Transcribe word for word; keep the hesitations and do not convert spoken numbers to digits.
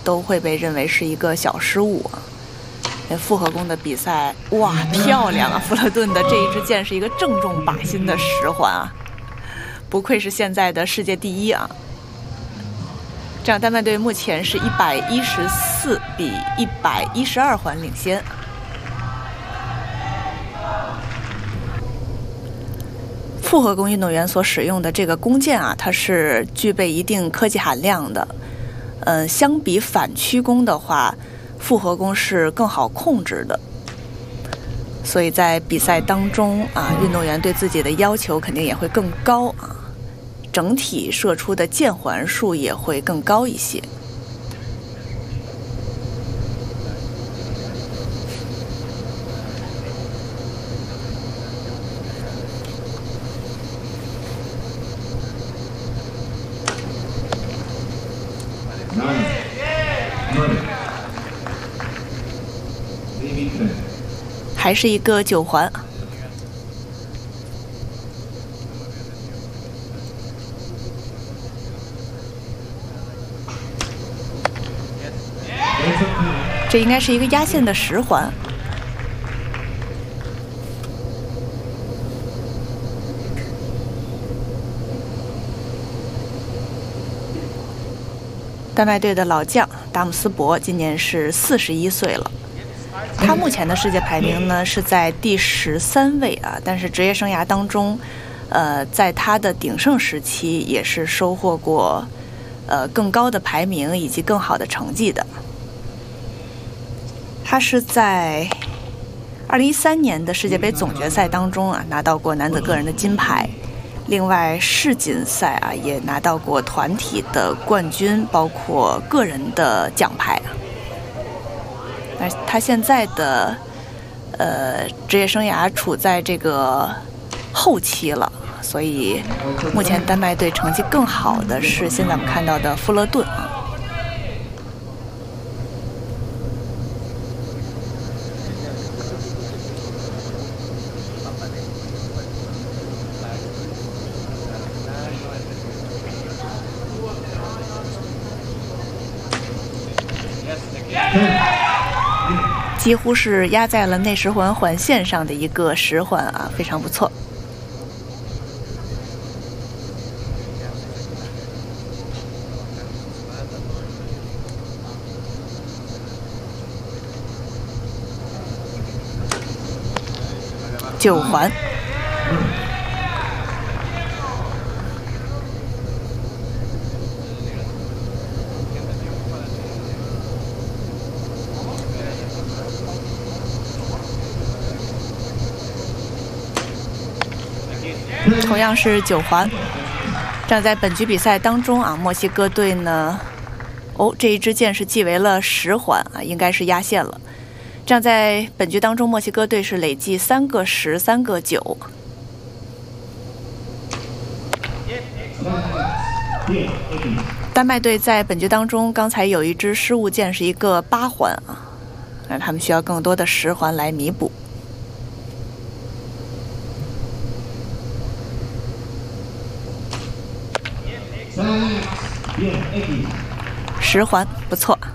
都会被认为是一个小失误啊。那复合弓的比赛，哇，漂亮啊！弗勒顿的这一支箭是一个正中靶心的十环啊，不愧是现在的世界第一啊！这样丹麦队目前是一百一十四比一百一十二环领先。复合弓运动员所使用的这个弓箭啊，它是具备一定科技含量的。嗯，相比反曲弓的话，复合弓是更好控制的。所以在比赛当中啊，运动员对自己的要求肯定也会更高啊，整体射出的箭环数也会更高一些。还是一个九环。这应该是一个压线的十环。丹麦队的老将达姆斯伯今年是四十一岁了。他目前的世界排名呢是在第十三位啊，但是职业生涯当中，呃，在他的鼎盛时期也是收获过呃更高的排名以及更好的成绩的。他是在二零一三年的世界杯总决赛当中啊拿到过男子个人的金牌，另外世锦赛啊也拿到过团体的冠军，包括个人的奖牌啊。但是他现在的呃职业生涯处在这个后期了，所以目前丹麦队成绩更好的是现在我们看到的弗勒顿啊。几乎是压在了内十环环线上的一个十环啊，非常不错。九环。同样是九环。这样在本局比赛当中啊，墨西哥队呢，哦，这一支箭是记为了十环啊，应该是压线了。这样在本局当中，墨西哥队是累计三个十，三个九。丹麦队在本局当中，刚才有一支失误箭是一个八环啊，那他们需要更多的十环来弥补。十环不错。